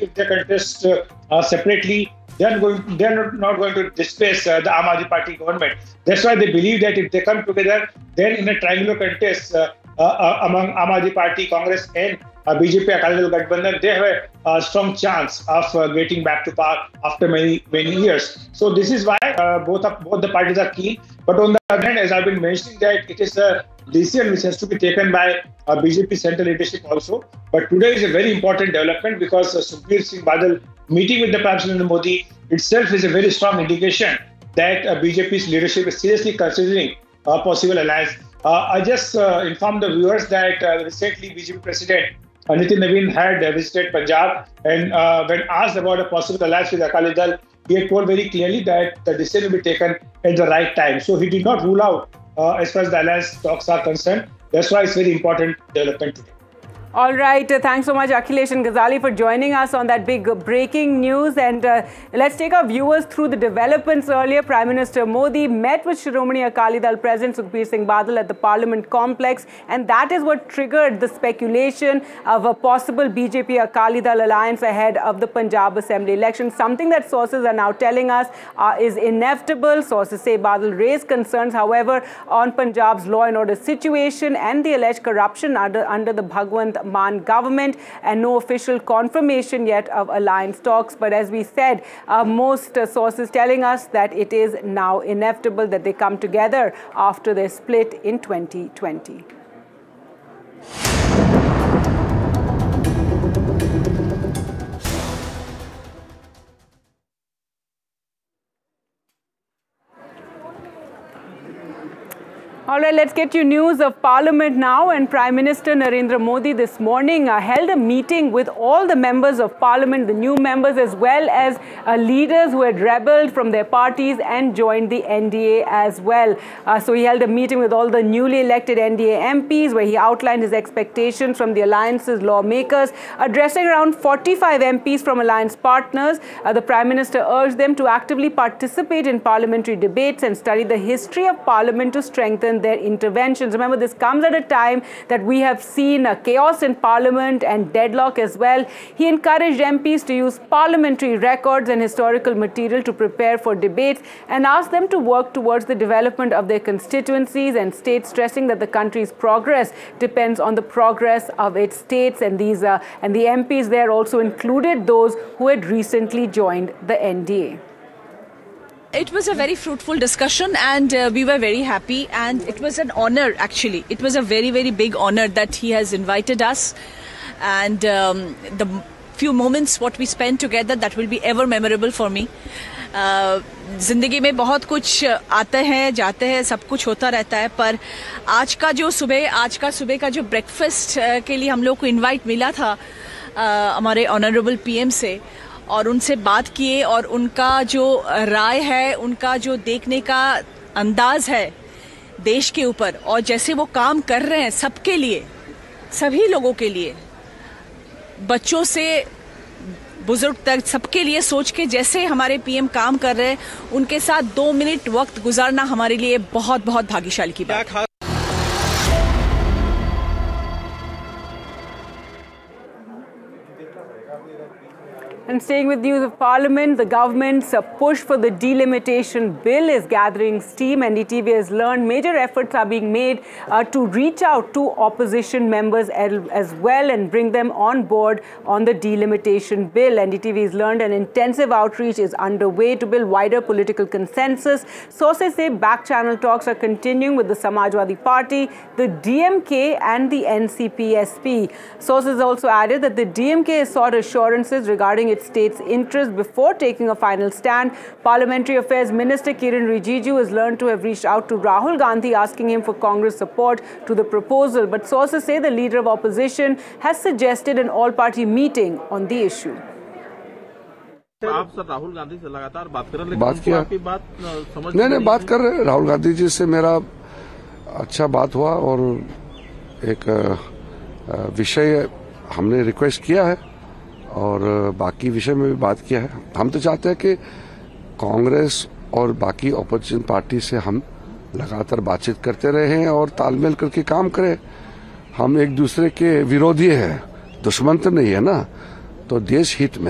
if they contest separately, they're not going to displace the Aam Aadmi Party government. That's why they believe that if they come together, then in a triangular contest among Aam Aadmi Party, Congress, and BJP Akali Dal Gathbandhan, they have a strong chance of getting back to power after many years. So this is why both the parties are keen. But on the other hand, as I've been mentioning, that it is a decision which has to be taken by BJP central leadership also. But today is a very important development because Sukhbir Singh Badal meeting with the Prime Minister Modi itself is a very strong indication that BJP's leadership is seriously considering a possible alliance. I just informed the viewers that recently BJP President Nitin Naveen had visited Punjab, and when asked about a possible alliance with Akali Dal, he had told very clearly that the decision will be taken at the right time. So he did not rule out as far as the alliance talks are concerned. That's why it's very important development today. All right. Thanks so much, Akhilesh and Ghazali, for joining us on that big breaking news. And let's take our viewers through the developments earlier. Prime Minister Modi met with Shiromani Akali Dal President Sukhbir Singh Badal at the Parliament complex. And that is what triggered the speculation of a possible BJP Akali Dal alliance ahead of the Punjab Assembly election. Something that sources are now telling us is inevitable. Sources say Badal raised concerns, however, on Punjab's law and order situation and the alleged corruption under the Bhagwant Mann government, and no official confirmation yet of alliance talks. But as we said, most sources telling us that it is now inevitable that they come together after their split in 2020. All right, let's get you news of Parliament now. And Prime Minister Narendra Modi this morning held a meeting with all the members of Parliament, the new members, as well as leaders who had rebelled from their parties and joined the NDA as well. So he held a meeting with all the newly elected NDA MPs where he outlined his expectations from the alliance's lawmakers. Addressing around 45 MPs from alliance partners, the Prime Minister urged them to actively participate in parliamentary debates and study the history of Parliament to strengthen their interventions. Remember, this comes at a time that we have seen chaos in Parliament and deadlock as well. He encouraged MPs to use parliamentary records and historical material to prepare for debates and asked them to work towards the development of their constituencies and states, stressing that the country's progress depends on the progress of its states. And the MPs there also included those who had recently joined the NDA. It was a very fruitful discussion and we were very happy, and it was an honor actually. It was a very, very big honor that he has invited us, and the few moments what we spent together, that will be ever memorable for me. जिंदगी में बहुत कुछ आते हैं जाते हैं, सब कुछ होता रहता है, पर आज का सुबह का जो ब्रेकफास्ट के लिए हम लोग को इनवाइट मिला था हमारे ऑनरेबल पीएम से, और उनसे बात किए, और उनका जो राय है, उनका जो देखने का अंदाज है देश के ऊपर, और जैसे वो काम कर रहे हैं सबके लिए, सभी लोगों के लिए, बच्चों से बुजुर्ग तक सबके लिए सोच के जैसे हमारे पीएम काम कर रहे हैं, उनके साथ 2 मिनट वक्त गुजारना हमारे लिए बहुत बहुत भाग्यशाली की बात है। And staying with news of Parliament, the government's push for the delimitation bill is gathering steam. NDTV has learned major efforts are being made to reach out to opposition members as well and bring them on board on the delimitation bill. NDTV has learned an intensive outreach is underway to build wider political consensus. Sources say back-channel talks are continuing with the Samajwadi Party, the DMK and the NCP-SP. Sources also added that the DMK has sought assurances regarding its state's interest before taking a final stand. Parliamentary Affairs Minister Kiran Rijiju has learned to have reached out to Rahul Gandhi asking him for Congress support to the proposal. But sources say the leader of opposition has suggested an all-party meeting on the issue. आप sir Rahul Gandhi से लगातार बात कर रहे हैं, बात किया, आपकी बात समझ नहीं बात कर रहे हैं। राहुल गांधी जी से मेरा अच्छा बात हुआ और एक विषय हमने रिक्वेस्ट किया है और बाकी विषय में भी बात किया है। हम तो चाहते हैं कि कांग्रेस और बाकी ऑपोजिशन पार्टी से हम लगातार बातचीत करते रहें और तालमेल करके काम करें। हम एक दूसरे के विरोधी हैं, दुश्मन तो नहीं है ना, तो देश हित में